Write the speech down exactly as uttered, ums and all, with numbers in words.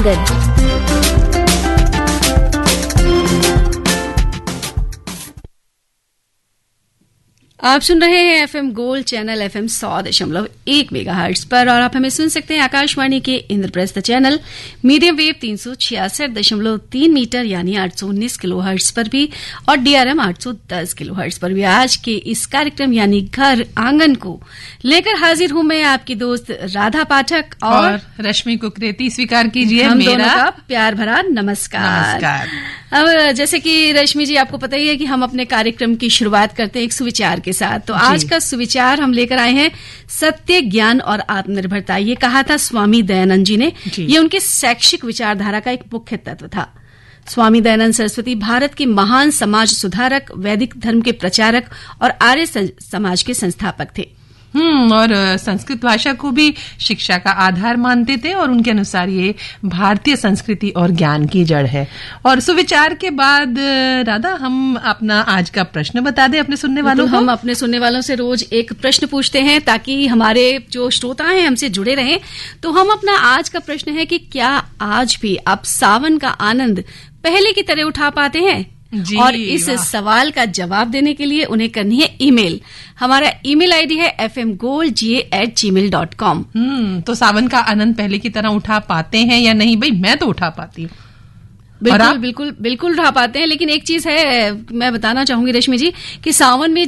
आंगन। आप सुन रहे हैं एफएम गोल्ड चैनल एफएम सौ दशमलव एक मेगाहर्ट्ज पर और आप हमें सुन सकते हैं आकाशवाणी के इंद्रप्रस्थ चैनल मीडियम वेव तीन सौ छियासठ दशमलव तीन मीटर यानी आठ सौ उन्नीस किलोहर्ट्ज पर भी और डीआरएम आठ सौ दस किलोहर्ट्ज पर भी। आज के इस कार्यक्रम यानी घर आंगन को लेकर हाजिर हूं मैं आपकी दोस्त राधा पाठक और, और रश्मि कुकरेती। स्वीकार कीजिए हम मेरा दोनों का प्यार भरा नमस्कार। नमस्कार। अब जैसे कि रश्मि जी आपको पता ही है कि हम अपने कार्यक्रम की शुरुआत करते हैं एक सुविचार के साथ। तो आज का सुविचार हम लेकर आए हैं सत्य, ज्ञान और आत्मनिर्भरता। ये कहा था स्वामी दयानंद जी ने। ये उनके शैक्षिक विचारधारा का एक मुख्य तत्व था। स्वामी दयानंद सरस्वती भारत के महान समाज सुधारक, वैदिक धर्म के प्रचारक और आर्य समाज के संस्थापक थे। हम्म और संस्कृत भाषा को भी शिक्षा का आधार मानते थे और उनके अनुसार ये भारतीय संस्कृति और ज्ञान की जड़ है। और सुविचार के बाद राधा हम अपना आज का प्रश्न बता दें अपने सुनने वालों को। हम अपने सुनने वालों से रोज एक प्रश्न पूछते हैं ताकि हमारे जो श्रोता हैं हमसे जुड़े रहें। तो हम अपना आज का प्रश्न है कि क्या आज भी आप सावन का आनंद पहले की तरह उठा पाते हैं? जी, और इस सवाल का जवाब देने के लिए उन्हें करनी है ईमेल। हमारा ईमेल आईडी है एफ एम गोल्ड जी ए एट जी मेल डॉट कॉम। हम्म तो सावन का आनंद पहले की तरह उठा पाते हैं या नहीं? भाई मैं तो उठा पाती हूँ। बिल्कुल बिल्कुल बिल्कुल उठा पाते हैं। लेकिन एक चीज है मैं बताना चाहूंगी रश्मि जी कि सावन में